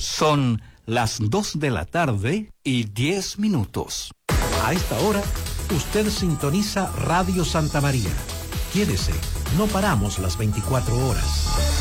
Son las 2:10 p.m. A esta hora, usted sintoniza Radio Santa María. Quédese, no paramos las 24 horas.